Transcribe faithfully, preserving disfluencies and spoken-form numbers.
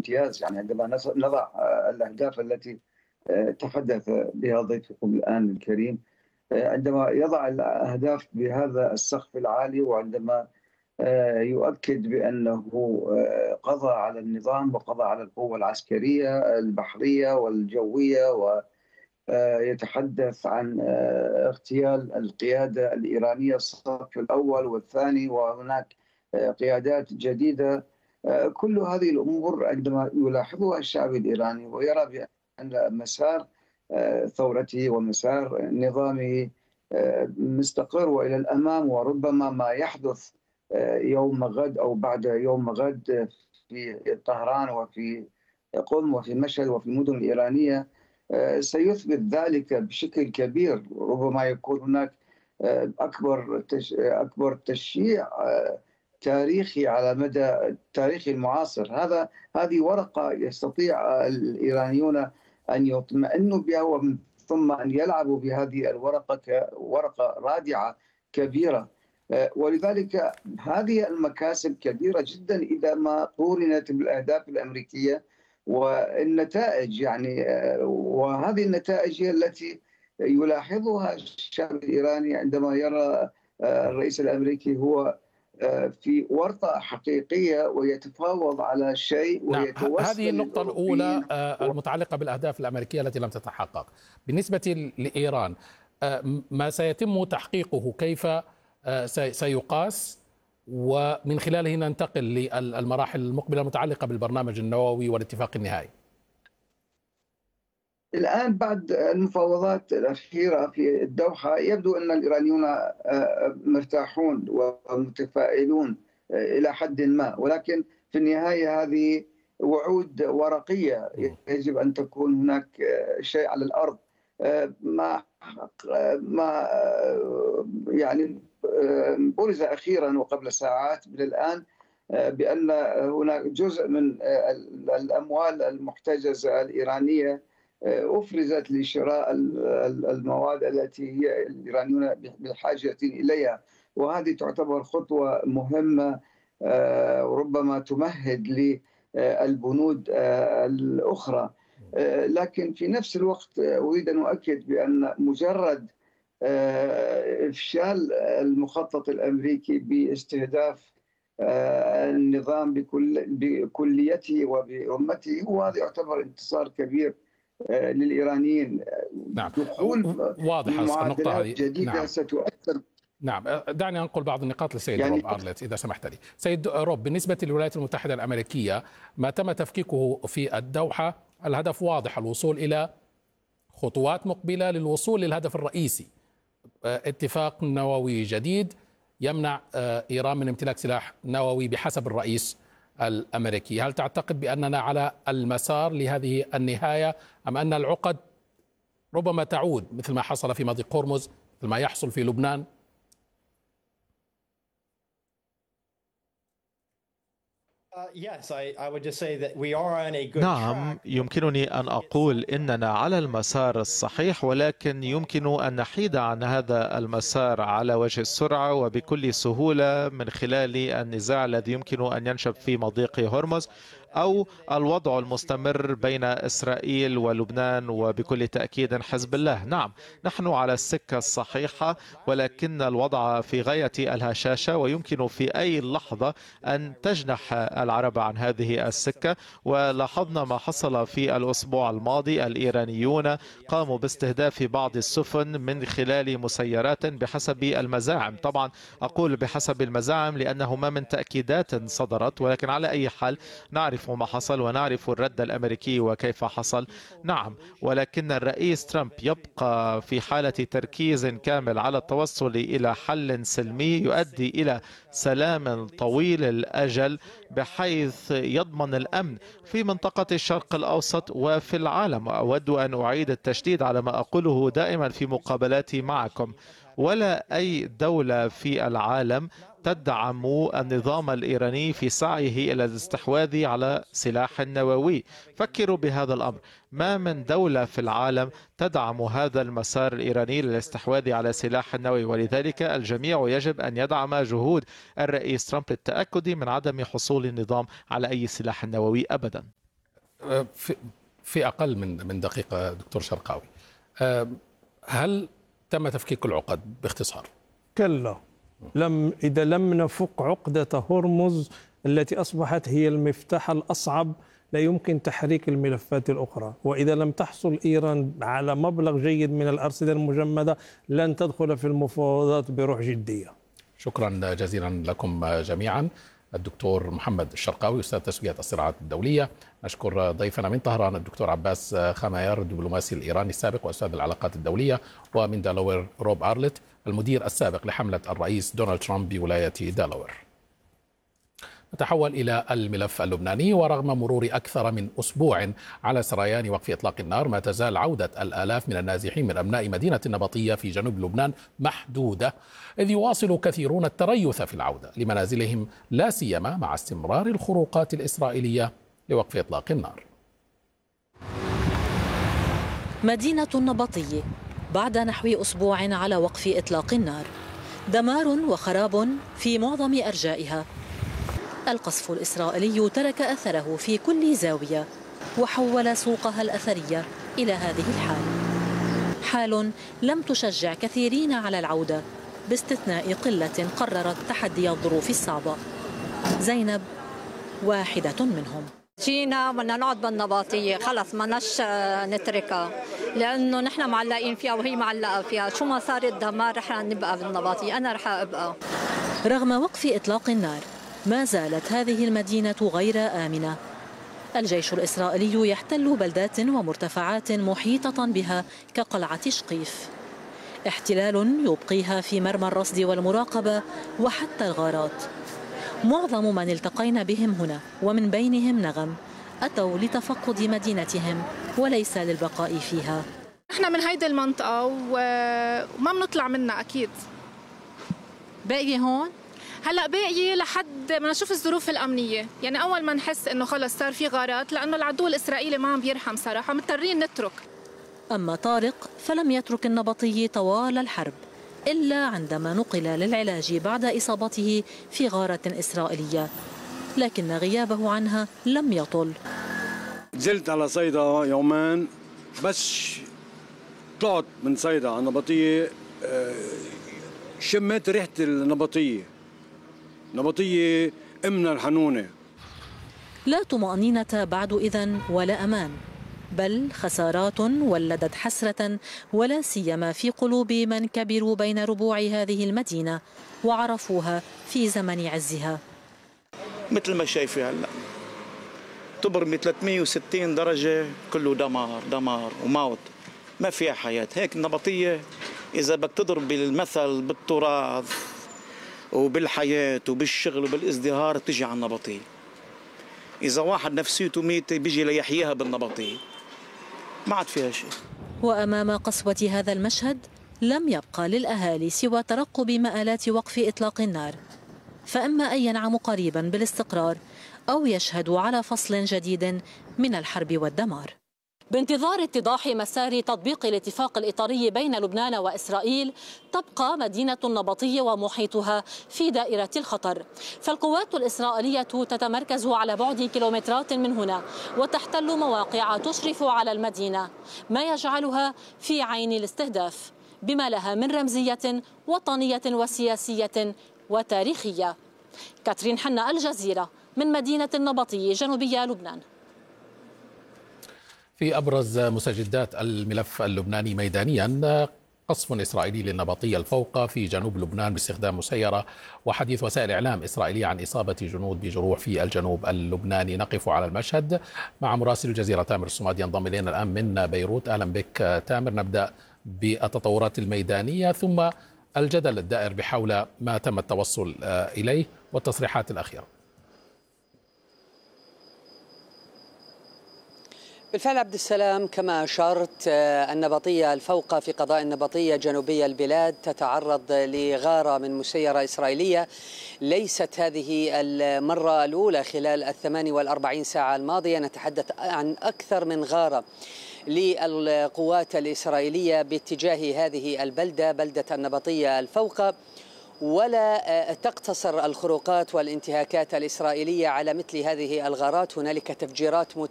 بامتياز، يعني عندما نضع الأهداف التي تحدث بها ضيفكم الآن الكريم، عندما يضع الأهداف بهذا السقف العالي، وعندما يؤكد بأنه قضى على النظام وقضى على القوة العسكرية البحرية والجوية، ويتحدث عن اغتيال القيادة الإيرانية الصف الأول والثاني، وهناك قيادات جديدة. كل هذه الأمور عندما يلاحظها الشعب الإيراني ويرى بأن مسار ثورته ومسار نظامه مستقر وإلى الأمام، وربما ما يحدث يوم غد أو بعد يوم غد في طهران وفي قم وفي مشهد وفي المدن الإيرانية سيثبت ذلك بشكل كبير. ربما يكون هناك أكبر أكبر تشييع تاريخي على مدى التاريخ المعاصر. هذا هذه ورقة يستطيع الإيرانيون أن يطمئنوا بها، ومن ثم أن يلعبوا بهذه الورقة كورقة رادعة كبيرة. ولذلك هذه المكاسب كبيرة جدا إذا ما قورنت بالأهداف الأمريكية والنتائج، يعني وهذه النتائج هي التي يلاحظها الشعب الإيراني عندما يرى الرئيس الأمريكي هو في ورطة حقيقية ويتفاوض على شيء ويتوسل. نعم، هذه النقطة الأولى المتعلقة بالأهداف الأمريكية التي لم تتحقق. بالنسبة لإيران، ما سيتم تحقيقه كيف سيقاس، ومن خلاله ننتقل للمراحل المقبلة المتعلقة بالبرنامج النووي والاتفاق النهائي؟ الآن بعد المفاوضات الأخيرة في الدوحة يبدو أن الإيرانيون مرتاحون ومتفائلون إلى حد ما، ولكن في النهاية هذه وعود ورقية، يجب أن تكون هناك شيء على الأرض. ما ما يعني برز أخيرا وقبل ساعات من الآن بأن هناك جزء من الأموال المحتجزة الإيرانية أفرزت لشراء المواد التي هي الإيرانيون بحاجة إليها، وهذه تعتبر خطوة مهمة وربما تمهد للبنود الأخرى. لكن في نفس الوقت أريد أن أؤكد بأن مجرد إفشال المخطط الأمريكي باستهداف النظام بكل بكليته وبأمته، وهذا يعتبر انتصار كبير للإيرانيين. نعم، واضح النقطة هذه. جديدة نعم. ستؤثر. نعم، دعني أنقل بعض النقاط للسيد يعني روب أرلت إذا سمحت لي. سيد روب، بالنسبة للولايات المتحدة الأمريكية ما تم تفكيكه في الدوحة الهدف واضح، الوصول إلى خطوات مقبلة للوصول للهدف الرئيسي، اتفاق نووي جديد يمنع إيران من امتلاك سلاح نووي بحسب الرئيس الأمريكي. هل تعتقد بأننا على المسار لهذه النهاية، أم أن العقد ربما تعود مثل ما حصل في مضيق هرمز، مثل ما يحصل في لبنان؟ نعم، يمكنني أن أقول إننا على المسار الصحيح، ولكن يمكن أن نحيد عن هذا المسار على وجه السرعة وبكل سهولة من خلال النزاع الذي يمكن أن ينشب في مضيق هرمز أو الوضع المستمر بين إسرائيل ولبنان وبكل تأكيد حزب الله. نعم، نحن على السكة الصحيحة، ولكن الوضع في غاية الهشاشة، ويمكن في أي لحظة أن تجنح العرب عن هذه السكة. ولاحظنا ما حصل في الأسبوع الماضي، الإيرانيون قاموا باستهداف بعض السفن من خلال مسيرات بحسب المزاعم. طبعا أقول بحسب المزاعم لأنه ما من تأكيدات صدرت، ولكن على أي حال نعرف ما حصل ونعرف الرد الأمريكي وكيف حصل. نعم، ولكن الرئيس ترامب يبقى في حالة تركيز كامل على التوصل إلى حل سلمي يؤدي إلى سلام طويل الأجل، بحيث يضمن الأمن في منطقة الشرق الأوسط وفي العالم. أود أن أعيد التشديد على ما أقوله دائما في مقابلاتي معكم: ولا أي دولة في العالم تدعم النظام الإيراني في سعيه إلى الاستحواذ على سلاح نووي. فكروا بهذا الأمر، ما من دولة في العالم تدعم هذا المسار الإيراني للاستحواذ على سلاح نووي، ولذلك الجميع يجب أن يدعم جهود الرئيس ترامب للتأكد من عدم حصول النظام على أي سلاح نووي أبدا. في في أقل من من دقيقة دكتور شرقاوي، هل تم تفكيك العقد باختصار؟ كلا، لم إذا لم نفك عقدة هرمز التي أصبحت هي المفتاح الأصعب لا يمكن تحريك الملفات الأخرى، وإذا لم تحصل إيران على مبلغ جيد من الأرصدة المجمدة لن تدخل في المفاوضات بروح جدية. شكرا جزيلا لكم جميعا. الدكتور محمد الشرقاوي أستاذ تسوية الصراعات الدولية، نشكر ضيفنا من طهران الدكتور عباس خمايار الدبلوماسي الإيراني السابق وأستاذ العلاقات الدولية، ومن دالاوير روب أرلت المدير السابق لحملة الرئيس دونالد ترامب بولاية دالاوير. نتحول إلى الملف اللبناني، ورغم مرور أكثر من أسبوع على سريان وقف إطلاق النار، ما تزال عودة الآلاف من النازحين من أبناء مدينة النبطية في جنوب لبنان محدودة، إذ يواصل كثيرون التريث في العودة لمنازلهم، لا سيما مع استمرار الخروقات الإسرائيلية لوقف إطلاق النار. مدينة النبطية بعد نحو أسبوع على وقف إطلاق النار، دمار وخراب في معظم أرجائها. القصف الإسرائيلي ترك أثره في كل زاوية، وحول سوقها الأثرية إلى هذه الحال، حال لم تشجع كثيرين على العودة باستثناء قلة قررت تحدي الظروف الصعبة. زينب واحدة منهم. جينا بدنا نقعد بالنبطية، خلص ما نش نتركها لأنه نحن معلقين فيها وهي معلقة فيها، شو ما صار الدمار رح نبقى بالنبطية، أنا رح أبقى. رغم وقف إطلاق النار ما زالت هذه المدينة غير آمنة. الجيش الإسرائيلي يحتل بلدات ومرتفعات محيطة بها كقلعة شقيف، احتلال يبقيها في مرمى الرصد والمراقبة وحتى الغارات. معظم من التقينا بهم هنا ومن بينهم نغم أتوا لتفقد مدينتهم وليس للبقاء فيها. احنا من هيدي المنطقة وما بنطلع منها أكيد. باقي هون؟ هلا باقي لحد ما نشوف الظروف الامنيه، يعني اول ما نحس انه خلص صار في غارات، لانه العدو الاسرائيلي ما عم بيرحم صراحه، مضطرين نترك. اما طارق فلم يترك النبطي طوال الحرب الا عندما نقل للعلاج بعد اصابته في غاره اسرائيليه، لكن غيابه عنها لم يطل. نزلت على صيدا يومين بس، طلعت من صيدا على النبطيه شميت ريحه النبطيه. نبطية أمنا الحنونة. لا طمأنينة بعد إذن ولا أمان، بل خسارات ولدت حسرة، ولا سيما في قلوب من كبروا بين ربوع هذه المدينة وعرفوها في زمن عزها. مثل ما شايفة هلا تبرمي ثلاثمئة وستين درجة، كله دمار دمار وموت، ما فيها حياة. هيك النبطية إذا بدك تضرب المثل بالتراث وبالحياة وبالشغل وبالازدهار تجي على النبطية. إذا واحد نفسيته ميتة بيجي ليحييها بالنبطية، ما عاد فيها شيء. وأمام قسوة هذا المشهد لم يبقى للأهالي سوى ترقب مآلات وقف إطلاق النار، فإما أن ينعموا قريبا بالاستقرار أو يشهدوا على فصل جديد من الحرب والدمار. بانتظار اتضاح مسار تطبيق الاتفاق الإطاري بين لبنان وإسرائيل، تبقى مدينة النبطية ومحيطها في دائرة الخطر، فالقوات الإسرائيلية تتمركز على بعد كيلومترات من هنا وتحتل مواقع تشرف على المدينة، ما يجعلها في عين الاستهداف بما لها من رمزية وطنية وسياسية وتاريخية. كاترين حنا، الجزيرة، من مدينة النبطية جنوبية لبنان. في أبرز مستجدات الملف اللبناني ميدانيا، قصف إسرائيلي للنبطية الفوقة في جنوب لبنان باستخدام مسيرة، وحديث وسائل إعلام إسرائيلية عن إصابة جنود بجروح في الجنوب اللبناني. نقف على المشهد مع مراسل الجزيرة تامر الصماد ينضم إلينا الآن من بيروت. أهلا بك تامر. نبدأ بالتطورات الميدانية ثم الجدل الدائر بحول ما تم التوصل إليه والتصريحات الأخيرة. بالفعل عبد السلام، كما أشرت، النبطية الفوقة في قضاء النبطية جنوبية البلاد تتعرض لغارة من مسيرة إسرائيلية. ليست هذه المرة الأولى خلال الثمان والأربعين ساعة الماضية، نتحدث عن أكثر من غارة للقوات الإسرائيلية باتجاه هذه البلدة، بلدة النبطية الفوقة. ولا تقتصر الخروقات والانتهاكات الإسرائيلية على مثل هذه الغارات، هنالك تفجيرات متعددة